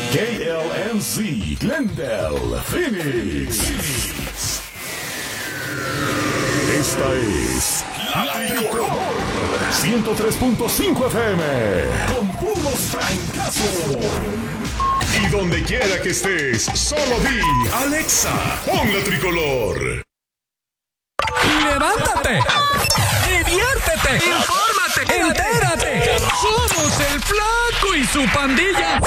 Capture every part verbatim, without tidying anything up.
K L M C, Glendale, Phoenix. Esta es La Tricolor ciento tres punto cinco F M con puros francazos. Y donde quiera que estés, solo di Alexa, pon La Tricolor. ¡Levántate! ¡Diviértete! ¡Infórmate! ¡Entérate! ¡Somos el Flaco y su pandilla!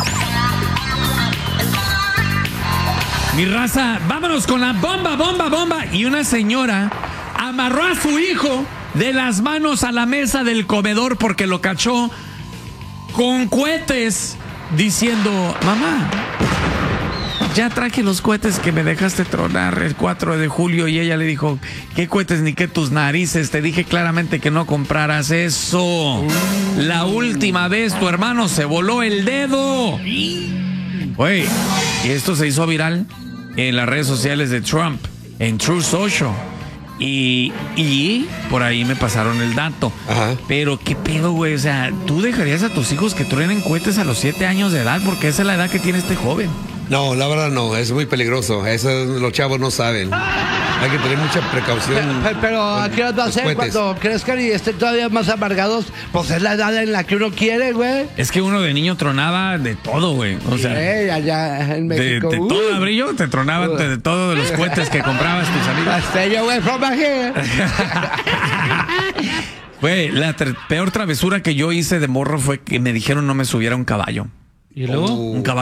Mi raza, vámonos con la bomba, bomba, bomba. Y una señora amarró a su hijo de las manos a la mesa del comedor porque lo cachó con cohetes diciendo: mamá, ya traje los cohetes que me dejaste tronar el cuatro de julio. Y ella le dijo: ¿qué cohetes ni qué tus narices? Te dije claramente que no compraras eso. La última vez tu hermano se voló el dedo. Güey, y esto se hizo viral en las redes sociales de Trump, en Truth Social. Y, y por ahí me pasaron el dato. Ajá. Pero qué pedo, güey. O sea, ¿tú dejarías a tus hijos que truenen cohetes a los siete años de edad? Porque esa es la edad que tiene este joven. No, la verdad no, es muy peligroso. Eso los chavos no saben. Hay que tener mucha precaución. Pero, pero ¿a qué hora va a ser cuando crezcan y estén todavía más amargados? Pues es la edad en la que uno quiere, güey. Es que uno de niño tronaba de todo, güey. O sea, sí, allá en México. De, de uh, todo brillo te tronaban uh, de todo de los cohetes que comprabas tus amigos. Stay away from my hair. Güey, la ter- peor travesura que yo hice de morro fue que me dijeron no me subiera a un caballo. ¿Y luego? Un caballo.